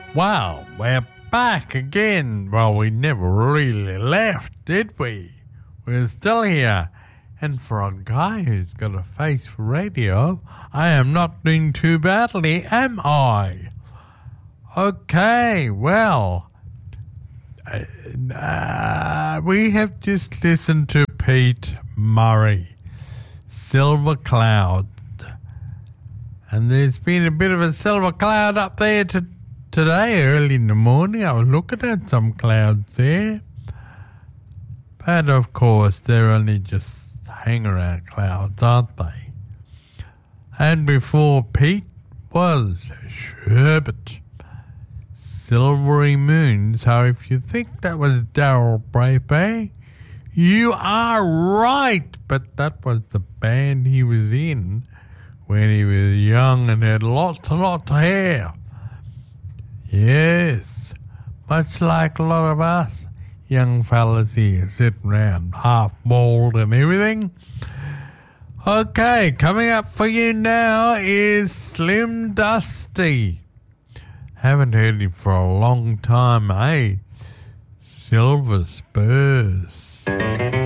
Well, we're back again. Well, we never really left, did we? We're still here. And for a guy who's got a face for radio, I am not doing too badly, am I? Okay, well, we have just listened to Pete Murray, Silver Cloud. And there's been a bit of a silver cloud up there today, early in the morning. I was looking at some clouds there. But of course, they're only just hang-around clouds, aren't they? And before Pete was Sherbet, Silvery Moon. So if you think that was Daryl Braithwaite, you are right. But that was the band he was in when he was young and had lots and lots of hair. Yes, much like a lot of us young fellas here sitting around half bald and everything. Okay, coming up for you now is Slim Dusty. Haven't heard him for a long time, eh? Silver Spurs.